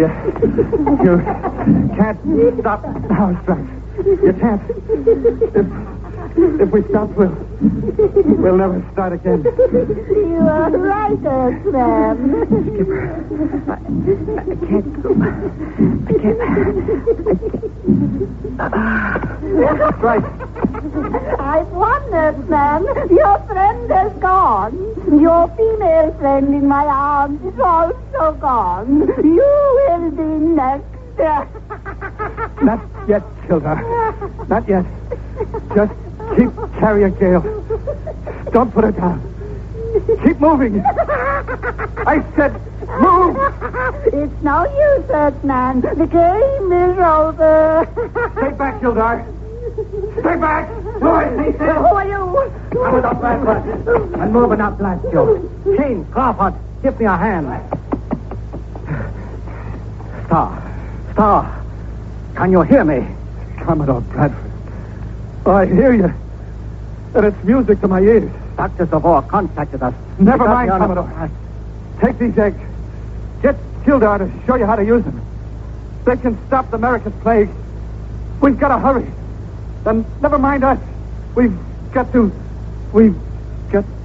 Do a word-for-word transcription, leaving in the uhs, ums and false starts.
You, you can't stop our strikes. You can't. If, if we stop, we'll, we'll never start again. You are right, Earthman. Skipper, I, I can't go. I can't. I can't. Right. I've won, Earthman. Your friend has gone. Your female friend in my arms is also gone. You will be next. Not yet, Hilda. Not yet. Just keep carrying Gale. Don't put her down. Keep moving. I said move. It's no use, Earthman. The game is over. Stay back, Gildar. Stay back. Lloyd, he said. Who are you? I'm with up Bradford. And moving up, blast you. Kane, Crawford, give me a hand. Star. Star. Can you hear me? Commodore Bradford. Oh, I hear you. And it's music to my ears. Doctor Savor contacted us. Never mind, Commodore. Take these eggs. Get Gildar to show you how to use them. They can stop the American plague. We've got to hurry. Then never mind us. We've got to... We've got